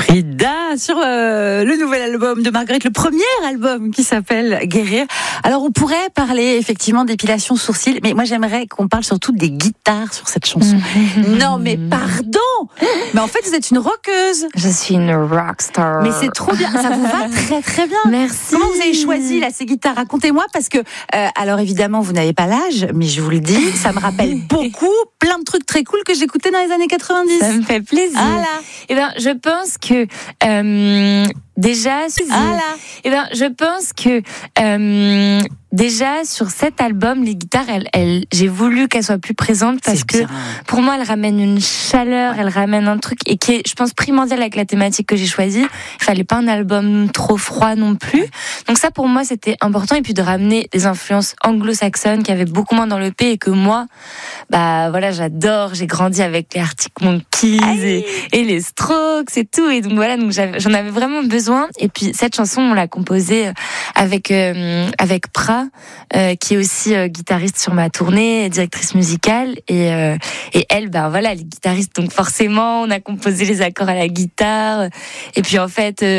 Frida sur le nouvel album de Marguerite, le premier album qui s'appelle Guérir. Alors on pourrait parler effectivement d'épilation sourcils, mais moi j'aimerais qu'on parle surtout des guitares sur cette chanson. Non mais pardon, mais en fait vous êtes une rockeuse. Je suis une rockstar. Mais c'est trop bien, ça vous va très très bien. Merci. Comment vous avez choisi là ces guitares? Racontez-moi parce que alors évidemment vous n'avez pas l'âge, mais je vous le dis, ça me rappelle beaucoup plein de trucs très cool que j'écoutais dans les années 90. Ça me fait plaisir. Voilà. Eh ben, je pense que déjà, je pense que déjà sur cet album, les guitares, j'ai voulu qu'elles soient plus présentes parce que pour moi, elles ramènent une chaleur, elles ramènent un truc et qui est, je pense, primordial avec la thématique que j'ai choisie. Il fallait pas un album trop froid non plus. Donc ça, pour moi, c'était important. Et puis de ramener des influences anglo-saxonnes qui avaient beaucoup moins dans l'EP et que moi, voilà, j'adore. J'ai grandi avec les Arctic Monkeys et les Strokes et tout. Et donc voilà, donc j'en avais vraiment besoin. Et puis cette chanson, on l'a composée avec Pra, qui est aussi guitariste sur ma tournée, directrice musicale. Et elle, voilà, elle est guitariste. Donc forcément, on a composé les accords à la guitare. Et puis en fait,